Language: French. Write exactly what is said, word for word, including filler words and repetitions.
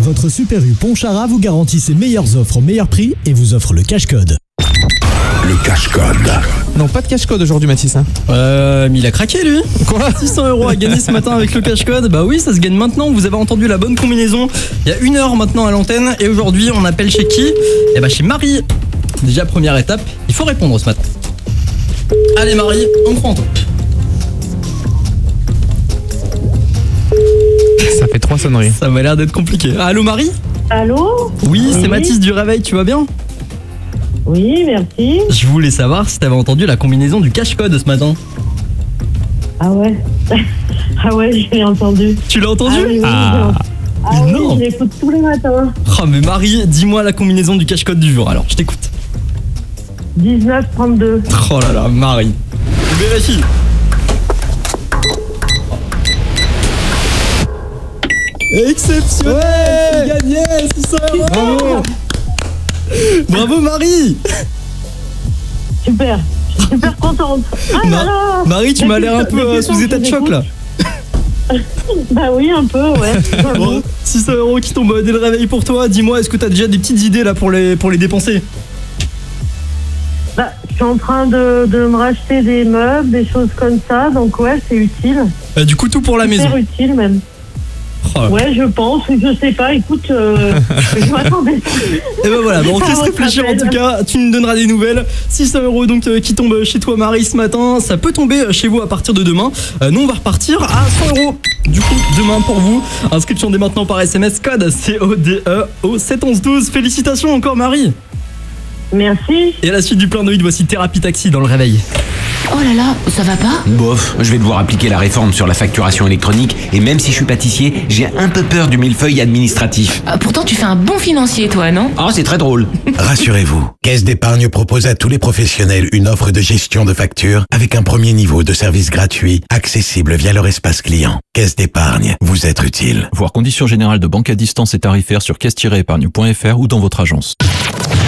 Votre Super U Pontcharra vous garantit ses meilleures offres au meilleur prix et vous offre le cash code. Le cash code. Non, pas de cash code aujourd'hui, Mathis. Hein. Euh, mais il a craqué lui. Quoi ? six cents euros à gagner ce matin avec le cash code. Bah oui, ça se gagne maintenant. Vous avez entendu la bonne combinaison. Il y a une heure maintenant à l'antenne. Et aujourd'hui, on appelle chez qui ? Eh bah chez Marie. Déjà, première étape, il faut répondre ce matin. Allez Marie, on prend toi. Ça fait trois sonneries. Ça m'a l'air d'être compliqué. Allô Marie ? Allô ? Oui, c'est Oui. Mathis du Réveil, tu vas bien ? Oui, merci. Je voulais savoir si t'avais entendu la combinaison du cash code ce matin. Ah ouais. Ah ouais, je l'ai entendu. Tu l'as entendu ? Ah oui, oui, Ah. j'ai- Ah Mais oui, non. je l'écoute tous les matins. Oh mais Marie, dis-moi la combinaison du cash code du jour. Alors, je t'écoute. dix-neuf trente-deux. Oh là là, Marie. Vérifie. Exceptionnel, Ouais. tu gagnais six cents euros. Bravo. Bravo Marie. Super. Je suis super contente. Ah Ma- là là. Marie, tu Mais m'as l'air un putain, peu euh, mais sous putain, état de je choc là. Bah oui, un peu, ouais. Bon, six cents euros qui tombent dès le réveil pour toi. Dis-moi, est-ce que t'as déjà des petites idées là pour les, pour les dépenser ? Bah, je suis en train de, de me racheter des meubles, des choses comme ça, donc ouais, c'est utile. Euh, Du coup, tout pour la maison. Super utile même. Oh. Ouais, je pense, je sais pas, écoute, euh, je m'attendais. Et ben voilà, bon, on te laisse Ah, on réfléchir en s'appelle. tout cas, tu nous donneras des nouvelles. six cents euros donc euh, qui tombent chez toi Marie ce matin, ça peut tomber euh, chez vous à partir de demain. Euh, nous on va repartir à cent euros du coup demain pour vous. Inscription dès maintenant par S M S code C O D E au sept onze douze. Félicitations encore Marie. Merci. Et à la suite du plein de voici Thérapie Taxi dans le réveil. Oh là là, ça va pas? Bof, je vais devoir appliquer la réforme sur la facturation électronique et même si je suis pâtissier, j'ai un peu peur du millefeuille administratif. Ah, pourtant, tu fais un bon financier, toi, non? Oh, c'est très drôle. Rassurez-vous, Caisse d'épargne propose à tous les professionnels une offre de gestion de factures avec un premier niveau de service gratuit, accessible via leur espace client. Caisse d'épargne, vous êtes utile. Voir conditions générales de banque à distance et tarifaires sur caisse tiret épargne point f r ou dans votre agence.